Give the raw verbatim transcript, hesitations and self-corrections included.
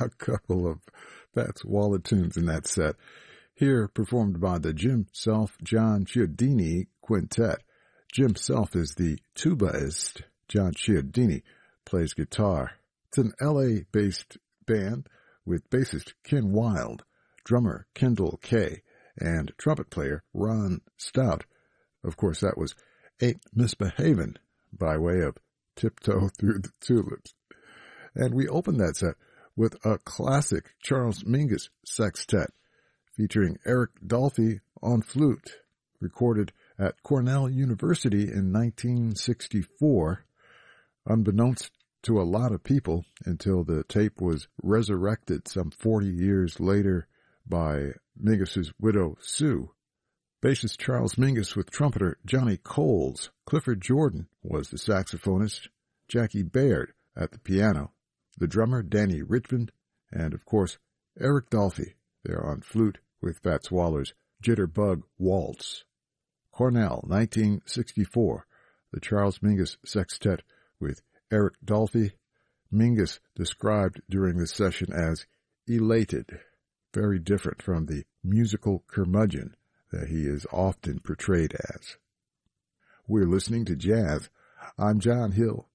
a couple of Fats Waller tunes in that set. Here performed by the Jim Self John Chiodini Quintet. Jim Self is the tubaist. John Chiodini plays guitar. It's an L A-based band with bassist Ken Wild, drummer Kendall Kay, and trumpet player Ron Stout. Of course, that was Ain't Misbehavin' by way of Tiptoe Through the Tulips. And we opened that set with a classic Charles Mingus sextet featuring Eric Dolphy on flute, recorded at Cornell University in nineteen sixty-four, unbeknownst to a lot of people until the tape was resurrected some forty years later by Mingus's widow, Sue. Bassist Charles Mingus with trumpeter Johnny Coles. Clifford Jordan was the saxophonist, Jackie Baird at the piano, the drummer Danny Richmond, and of course Eric Dolphy there on flute with Fats Waller's Jitterbug Waltz. Cornell, nineteen sixty-four, the Charles Mingus Sextet with Eric Dolphy. Mingus described during this session as elated, very different from the musical curmudgeon that he is often portrayed as. We're listening to jazz. I'm John Hill.